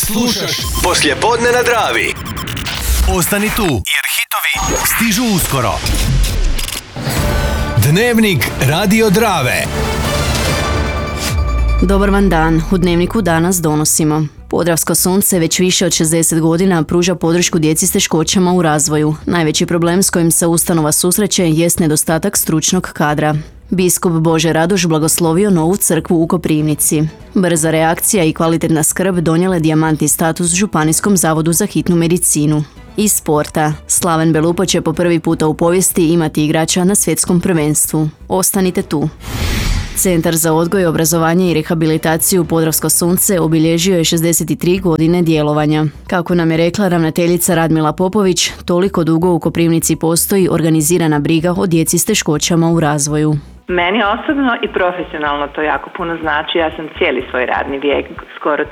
Slušaš Poslijepodne na Dravi. Ostani tu, jer hitovi stižu uskoro. Dnevnik Radio Drave. Dobar vam dan. U Dnevniku danas donosimo: Podravsko sunce već više od 60 godina pruža podršku djeci s teškoćama u razvoju. Najveći problem s kojim se ustanova susreće jest nedostatak stručnog kadra. Biskup Bože Radoš blagoslovio novu crkvu u Koprivnici. Brza reakcija i kvalitetna skrb donijele dijamantni status Županijskom zavodu za hitnu medicinu. Iz sporta, Slaven Belupo će po prvi puta u povijesti imati igrača na svjetskom prvenstvu. Ostanite tu. Centar za odgoj, obrazovanje i rehabilitaciju Podravsko sunce obilježio je 63 godine djelovanja. Kako nam je rekla ravnateljica Radmila Popović, toliko dugo u Koprivnici postoji organizirana briga o djeci s teškoćama u razvoju. Meni osobno i profesionalno to jako puno znači. Ja sam cijeli svoj radni vijek, skoro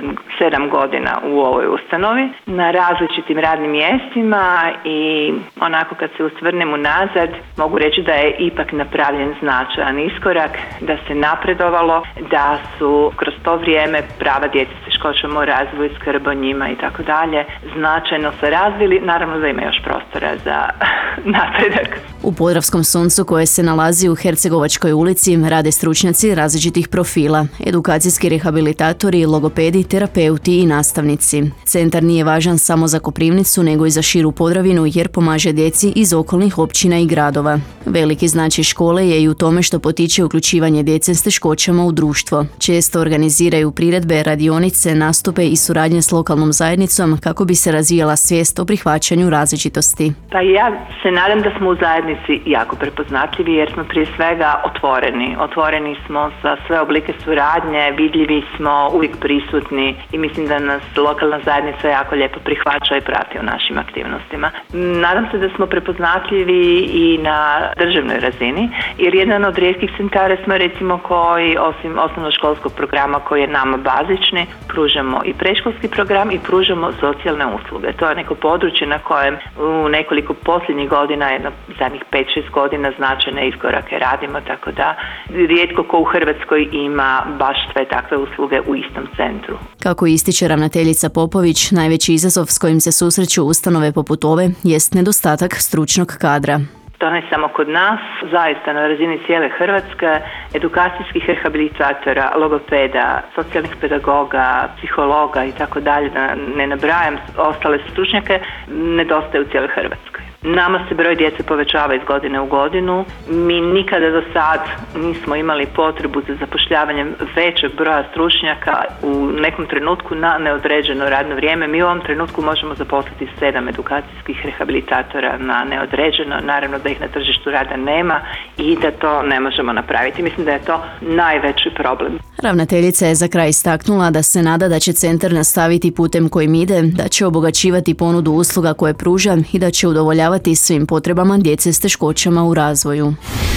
37 godina u ovoj ustanovi, na različitim radnim mjestima i onako kad se osvrnem unazad, mogu reći da je ipak napravljen značajan iskorak, da se napredovalo, da su kroz to vrijeme prava djece s teškoćama u razvoju, skrb o njima i tako dalje značajno se razvili. Naravno da ima još prostora za napredak. U Podravskom suncu, koje se nalazi u Hercegovačkoj ulici, rade stručnjaci različitih profila, edukacijski rehabilitatori, logopedi, terapeuti i nastavnici. Centar nije važan samo za Koprivnicu, nego i za širu Podravinu, jer pomaže djeci iz okolnih općina i gradova. Veliki značaj škole je i u tome što potiče uključivanje djece s teškoćama u društvo. Često organiziraju priredbe, radionice, nastupe i suradnje s lokalnom zajednicom kako bi se razvijala svijest o prihvaćanju različitosti. Pa ja se nadam da smo u zajednici jako prepoznatljivi, jer smo prije svega otvoreni smo za sve oblike suradnje, vidljivi smo, uvijek prisutni i mislim da nas lokalna zajednica jako lijepo prihvaća i prati u našim aktivnostima. Nadam se da smo prepoznatljivi i na državnoj razini, jer jedan od rijetkih centara smo recimo koji osim osnovnoškolskog programa koji je nama bazični, pružamo i predškolski program i pružamo socijalne usluge. To je neko područje na kojem u nekoliko posljednjih godina, zadnjih 5-6 godina značajne iskorake radimo, tako da rijetko ko u Hrvatskoj ima baš sve takve usluge u istom centru. Kako ističe ravnateljica Popović, najveći izazov s kojim se susreću ustanove poput ove jest nedostatak stručnog kadra. To ne samo kod nas, zaista na razini cijele Hrvatske, edukacijskih rehabilitatora, logopeda, socijalnih pedagoga, psihologa i tako dalje, da ne nabrajam ostale stručnjake, nedostaje u cijeloj Hrvatskoj. Nama se broj djece povećava iz godine u godinu. Mi nikada do sad nismo imali potrebu za zapošljavanjem većeg broja stručnjaka u nekom trenutku na neodređeno radno vrijeme. Mi u ovom trenutku možemo zaposliti 7 edukacijskih rehabilitatora na neodređeno. Naravno da ih na tržištu rada nema i da to ne možemo napraviti. Mislim da je to najveći problem. Ravnateljica je za kraj istaknula da se nada da će centar nastaviti putem kojim ide, da će obogaćivati ponudu usluga koje pruža i da će udovoljavati svim potrebama djece s teškoćama u razvoju.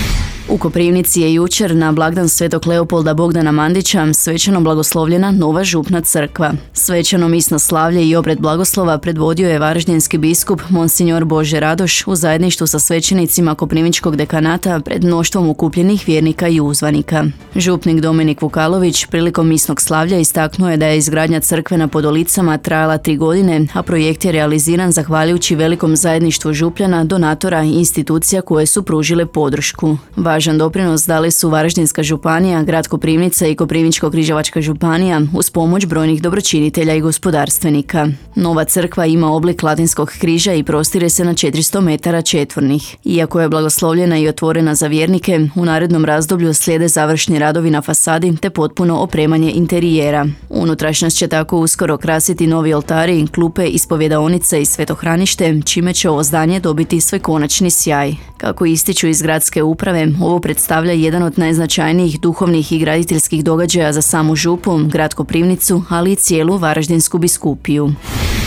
U Koprivnici je jučer na blagdan Svetog Leopolda Bogdana Mandića svečano blagoslovljena nova župna crkva. Svečano misno slavlje i obred blagoslova predvodio je varaždinski biskup Monsignor Bože Radoš u zajedništvu sa svećenicima Koprivničkog dekanata pred mnoštvom okupljenih vjernika i uzvanika. Župnik Dominik Vukalović prilikom misnog slavlja istaknuo je da je izgradnja crkve na Podolicama trajala 3 godine, a projekt je realiziran zahvaljujući velikom zajedništvu župljana, donatora i institucija koje su pružile podršku. Važan doprinos dali su Varaždinska županija, grad Koprivnica i Koprivničko-križevačka županija uz pomoć brojnih dobročinitelja i gospodarstvenika. Nova crkva ima oblik latinskog križa i prostire se na 400 metara četvornih. Iako je blagoslovljena i otvorena za vjernike, u narednom razdoblju slijede završni radovi na fasadi te potpuno opremanje interijera. Unutrašnjost će tako uskoro krasiti novi oltari, klupe, ispovjedaonice i svetohranište, čime će ovo zdanje dobiti svoj konačni sjaj. Kako ističu iz gradske uprave, ovo predstavlja jedan od najznačajnijih duhovnih i graditeljskih događaja za samu župu, grad Koprivnicu, ali i cijelu Varaždinsku biskupiju.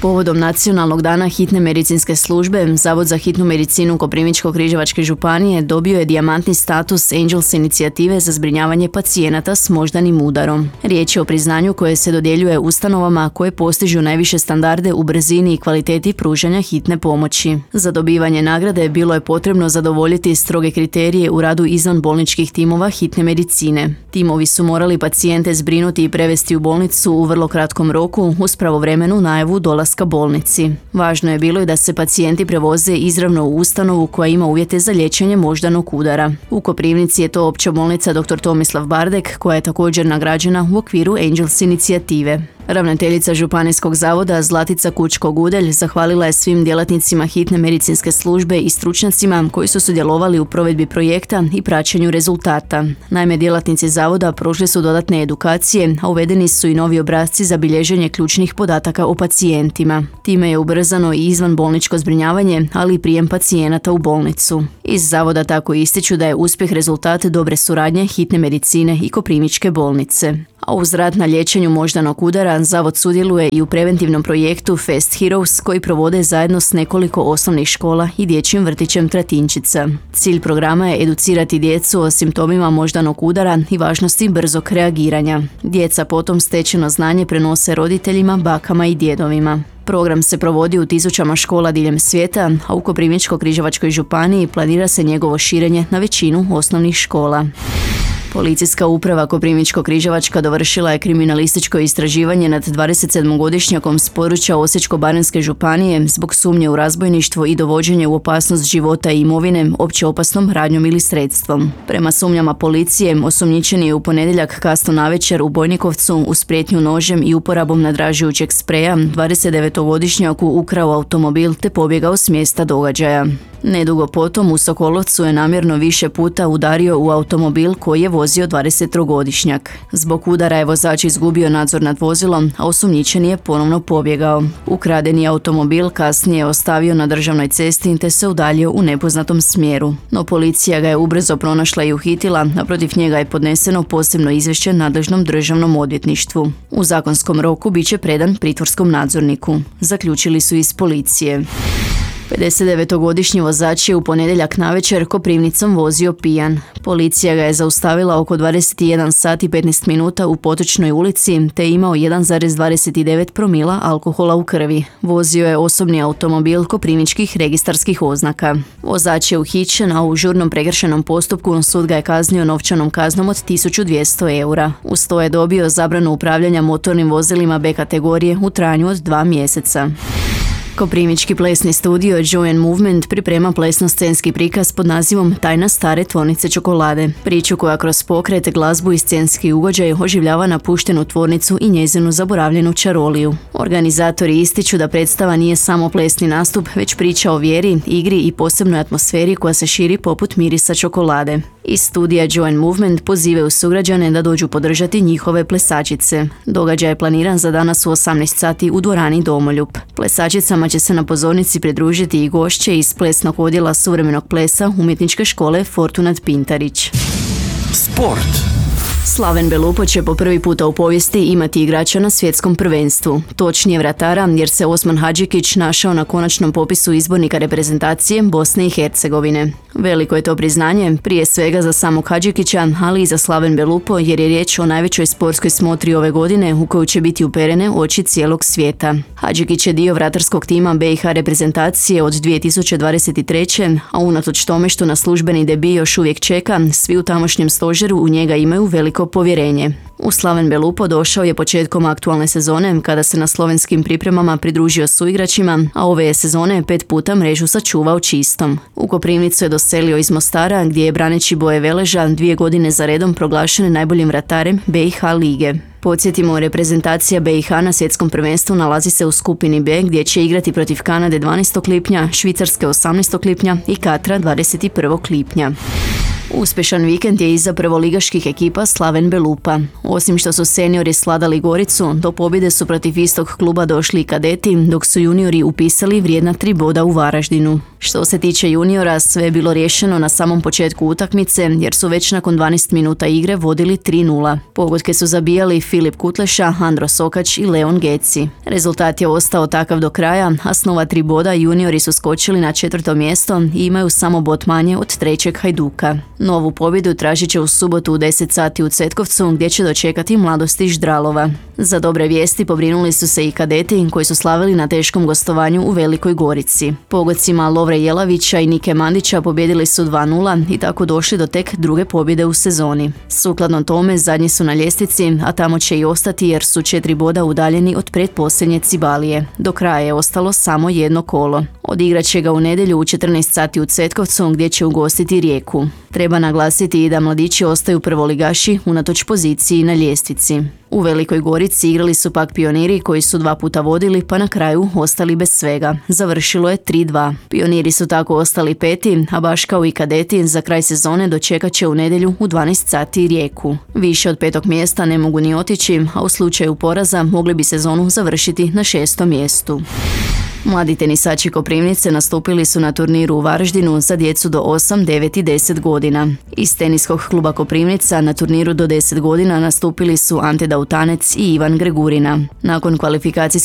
Povodom Nacionalnog dana hitne medicinske službe, Zavod za hitnu medicinu Koprivničko-križevačke županije dobio je dijamantni status Angels inicijative za zbrinjavanje pacijenata s moždanim udarom. Riječ je o priznanju koje se dodjeljuje ustanovama koje postižu najviše standarde u brzini i kvaliteti pružanja hitne pomoći. Za dobivanje nagrade bilo je potrebno zadovoljiti stroge kriterije u radu izvanbolničkih timova hitne medicine. Timovi su morali pacijente zbrinuti i prevesti u bolnicu u vrlo kratkom roku uz pravovremenu najavu dolaska bolnici. Važno je bilo i da se pacijenti prevoze izravno u ustanovu koja ima uvjete za liječenje moždanog udara. U Koprivnici je to opća bolnica dr. Tomislav Bardek, koja je također nagrađena u okviru Angels inicijative. Ravnateljica Županijskog zavoda Zlatica Kučko-Gudelj zahvalila je svim djelatnicima hitne medicinske službe i stručnjacima koji su sudjelovali u provedbi projekta i praćenju rezultata. Naime, djelatnici zavoda prošli su dodatne edukacije, a uvedeni su i novi obrasci za bilježenje ključnih podataka o pacijentima. Time je ubrzano i izvanbolničko zbrinjavanje, ali i prijem pacijenata u bolnicu. Iz zavoda tako ističu da je uspjeh rezultat dobre suradnje hitne medicine i Koprivničke bolnice. A uz rad na liječenju moždanog udara, zavod sudjeluje i u preventivnom projektu Fast Heroes koji provode zajedno s nekoliko osnovnih škola i dječjim vrtićem Tratinčica. Cilj programa je educirati djecu o simptomima moždanog udara i važnosti brzog reagiranja. Djeca potom stečeno znanje prenose roditeljima, bakama i djedovima. Program se provodi u tisućama škola diljem svijeta, a u Koprivničko-križevačkoj županiji planira se njegovo širenje na većinu osnovnih škola. Policijska uprava Koprivničko-križevačka dovršila je kriminalističko istraživanje nad 27-godišnjakom s područja Osječko-baranjske županije zbog sumnje u razbojništvo i dovođenje u opasnost života i imovine opće opasnom radnjom ili sredstvom. Prema sumnjama policije, osumnjičeni je u ponedjeljak kasno navečer u Bojnikovcu uz prijetnju nožem i uporabom nadražujućeg spreja 29-godišnjaku ukrao automobil te pobjegao s mjesta događaja. Nedugo potom u Sokolovcu je namjerno više puta udario u automobil koji je vozio 23-godišnjak. Zbog udara je vozač izgubio nadzor nad vozilom, a osumnjičeni je ponovno pobjegao. Ukradeni automobil kasnije je ostavio na državnoj cesti te se udaljio u nepoznatom smjeru. No policija ga je ubrzo pronašla i uhitila, a protiv njega je podneseno posebno izvješće nadležnom državnom odvjetništvu. U zakonskom roku bit će predan pritvorskom nadzorniku, zaključili su iz policije. 59-godišnji vozač je u ponedjeljak navečer Koprivnicom vozio pijan. Policija ga je zaustavila oko 21 sat i 15 minuta u Potočnoj ulici te je imao 1,29 promila alkohola u krvi. Vozio je osobni automobil koprivničkih registarskih oznaka. Vozač je uhićen, a u žurnom prekršajnom postupku sud ga je kaznio novčanom kaznom od 1200 eura. Uz to je dobio zabranu upravljanja motornim vozilima B kategorije u trajanju od 2 mjeseca. Koprivnički plesni studio Joy and Movement priprema plesno-scenski prikaz pod nazivom Tajna stare tvornice čokolade. Priču koja kroz pokret, glazbu i scenski ugođaj oživljava napuštenu tvornicu i njezinu zaboravljenu čaroliju. Organizatori ističu da predstava nije samo plesni nastup, već priča o vjeri, igri i posebnoj atmosferi koja se širi poput mirisa čokolade. Iz studija Joy and Movement pozivaju sugrađane da dođu podržati njihove plesačice. Događaj je planiran za danas u 18 sati u dvorani Domoljub. Plesačicama će se na pozornici pridružiti i gošće iz plesnog odjela suvremenog plesa Umjetničke škole Fortunat Pintarić. Sport. Slaven Belupo će po prvi puta u povijesti imati igrača na svjetskom prvenstvu. Točnije vratara, jer se Osman Hadžikić našao na konačnom popisu izbornika reprezentacije Bosne i Hercegovine. Veliko je to priznanje, prije svega za samog Hadžikića, ali i za Slaven Belupo, jer je riječ o najvećoj sportskoj smotri ove godine u koju će biti uperene oči cijelog svijeta. Hadžikić je dio vratarskog tima BiH reprezentacije od 2023. a unatoč tome što na službeni debi još uvijek čeka, svi u tamošnjem stožeru u njega imaju veliko povjerenje. U Slaven Belupo došao je početkom aktualne sezone kada se na slovenskim pripremama pridružio suigračima, a ove je sezone 5 puta mrežu sačuvao čistom. U Koprivnicu je doselio iz Mostara gdje je braneći boje Veleža 2 godine za redom proglašen najboljim vratarem BiH lige. Podsjetimo, reprezentacija BiH na svjetskom prvenstvu nalazi se u skupini B gdje će igrati protiv Kanade 12. lipnja, Švicarske 18. lipnja i Katra 21. lipnja. Uspješan vikend je iza prvoligaških ekipa Slaven Belupa. Osim što su seniori sladali Goricu, do pobjede su protiv istog kluba došli i kadeti, dok su juniori upisali vrijedna 3 boda u Varaždinu. Što se tiče juniora, sve je bilo riješeno na samom početku utakmice, jer su već nakon 12 minuta igre vodili 3:0. Pogodke su zabijali Filip Kutleša, Andro Sokač i Leon Geci. Rezultat je ostao takav do kraja, a s nova 3 boda juniori su skočili na 4. mjesto i imaju samo bod manje od 3. Hajduka. Novu pobjedu tražit će u subotu u 10 sati u Cetkovcu, gdje će dočekati Mladost iz Ždralova. Za dobre vijesti pobrinuli su se i kadeti koji su slavili na teškom gostovanju u Velikoj Gorici. Pogodcima Lovre Jelavića i Nike Mandića pobjedili su 2:0 i tako došli do tek druge pobjede u sezoni. Sukladno tome zadnji su na ljestvici, a tamo će i ostati jer su 4 boda udaljeni od pretposljednje Cibalije. Do kraja je ostalo samo jedno kolo. Odigrat će ga u nedjelju u 14 sati u Cetkovcu, gdje će ugostiti Rijeku. Treba naglasiti i da mladići ostaju prvoligaši unatoč poziciji na ljestvici. U Velikoj Gorici igrali su pak Pioniri koji su 2 puta vodili pa na kraju ostali bez svega. Završilo je 3:2. Pioniri su tako ostali 5, a baš kao i kadeti za kraj sezone dočekat će u nedjelju u 12 sati Rijeku. Više od 5. mjesta ne mogu ni otići, a u slučaju poraza mogli bi sezonu završiti na 6. mjestu. Mladi tenisači Koprivnice nastupili su na turniru u Varaždinu za djecu do 8, 9 i 10 godina. Iz teniskog kluba Koprivnica na turniru do 10 godina nastupili su Ante Dautanec i Ivan Gregurina. Nakon kvalifikacijske